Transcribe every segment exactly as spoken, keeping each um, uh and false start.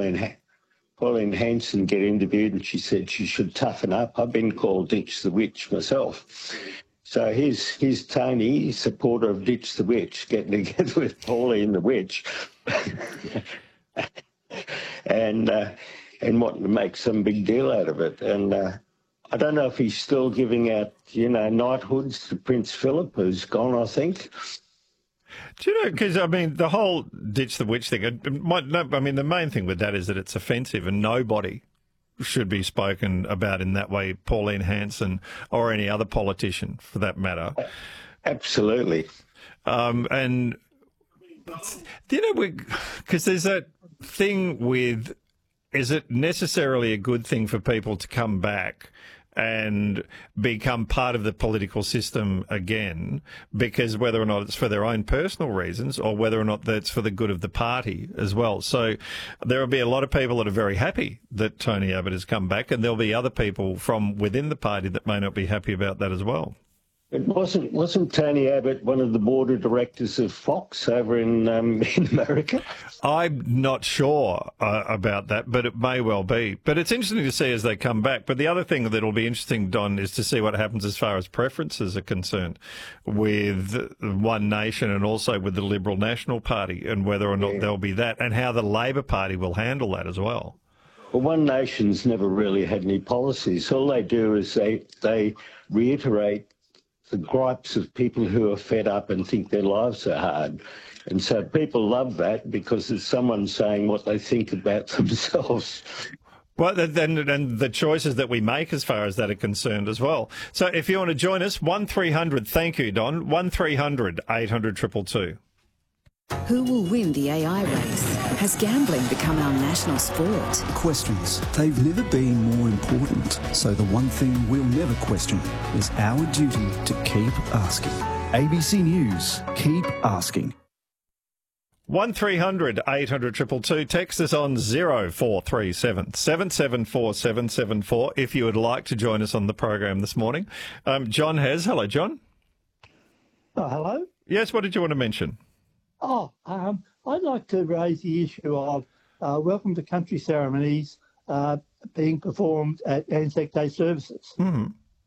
Pauline ha- Pauline Hanson get interviewed, and she said she should toughen up. I've been called Ditch the Witch myself. So here's, here's Tony, supporter of Ditch the Witch, getting together with Pauline the Witch and uh, and wanting to make some big deal out of it. And uh, I don't know if he's still giving out, you know, knighthoods to Prince Philip, who's gone, I think. Do you know, because, I mean, the whole Ditch the Witch thing, it might, no, I mean, the main thing with that is that it's offensive and nobody should be spoken about in that way, Pauline Hanson or any other politician for that matter. Absolutely. Um, and, do you know, because there's that thing with, is it necessarily a good thing for people to come back and become part of the political system again, because whether or not it's for their own personal reasons or whether or not that's for the good of the party as well. So there will be a lot of people that are very happy that Tony Abbott has come back, and there'll be other people from within the party that may not be happy about that as well. It wasn't wasn't Tony Abbott one of the board of directors of Fox over in um, in America? I'm not sure uh, about that, but it may well be. But it's interesting to see as they come back. But the other thing that'll be interesting, Don, is to see what happens as far as preferences are concerned with One Nation and also with the Liberal National Party, and whether or not yeah. there'll be that, and how the Labor Party will handle that as well. Well, One Nation's never really had any policies. All they do is they they reiterate the gripes of people who are fed up and think their lives are hard. And so people love that because it's someone saying what they think about themselves. Well, then, and the choices that we make as far as that are concerned as well. So if you want to join us, one three hundred, thank you, Don, one three hundred, eight hundred, two two two. Who will win the A I race? Has gambling become our national sport? Questions. They've never been more important. So the one thing we'll never question is our duty to keep asking. A B C News. Keep asking. one three hundred, eight hundred, two two two. Text us on zero four three seven, seven seven four, seven seven four if you would like to join us on the program this morning. Um, John has. Hello, John. Oh, hello. Yes, what did you want to mention? Oh, um, I'd like to raise the issue of uh, Welcome to Country ceremonies uh, being performed at Anzac Day services. Mm-hmm.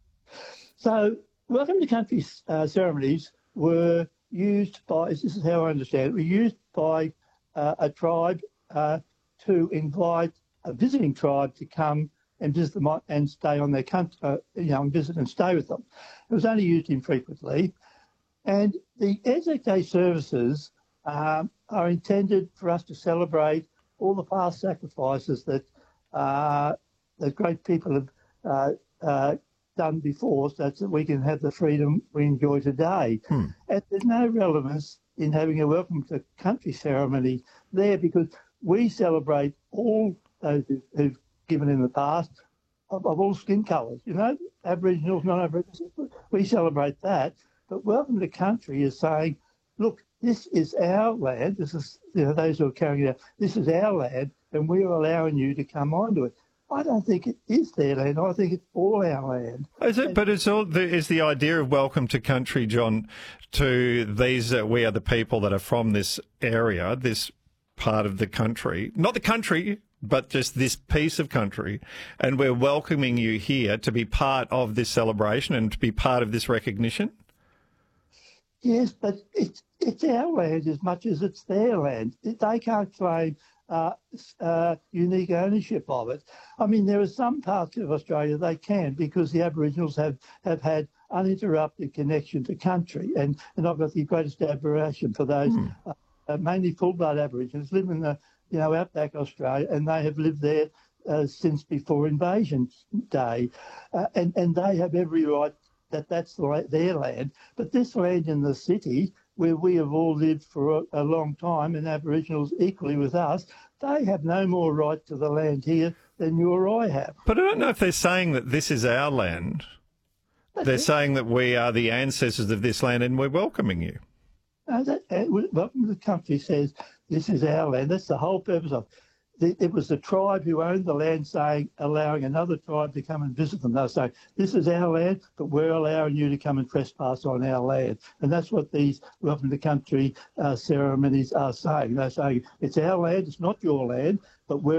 So, Welcome to Country uh, ceremonies were used by, this is how I understand it, were used by uh, a tribe uh, to invite a visiting tribe to come and visit them and stay on their country, uh, you know, and visit and stay with them. It was only used infrequently. And the Anzac Day services Um, are intended for us to celebrate all the past sacrifices that uh, that great people have uh, uh, done before, so that we can have the freedom we enjoy today. Hmm. And there's no relevance in having a Welcome to Country ceremony there, because we celebrate all those who've given in the past of, of all skin colours, you know, Aboriginals, non-Aboriginals, we celebrate that. But Welcome to Country is saying, look, this is our land. This is, you know, those who are carrying it out. This is our land, and we are allowing you to come onto it. I don't think it is their land. I think it's all our land. Is it? But it's all the, is the idea of Welcome to Country, John, to these, uh, we are the people that are from this area, this part of the country, not the country, but just this piece of country, and we're welcoming you here to be part of this celebration and to be part of this recognition? Yes, but it's it's our land as much as it's their land. They can't claim uh, uh, unique ownership of it. I mean, there are some parts of Australia they can, because the Aboriginals have, have had uninterrupted connection to country, and, and I've got the greatest admiration for those, mm. uh, uh, mainly full-blood Aborigines, live in the, you know, outback Australia, and they have lived there uh, since before invasion day, uh, and, and they have every right that that's the, their land. But this land in the city, where we have all lived for a, a long time, and Aboriginals equally with us, they have no more right to the land here than you or I have. But I don't know if they're saying that this is our land. That's they're it. saying that we are the ancestors of this land and we're welcoming you. No, that, uh, Welcome to the Country says this is our land. That's the whole purpose of it. It was the tribe who owned the land saying, allowing another tribe to come and visit them. They were saying, this is our land, but we're allowing you to come and trespass on our land. And that's what these Welcome to Country uh, ceremonies are saying. They're saying, it's our land, it's not your land, but we're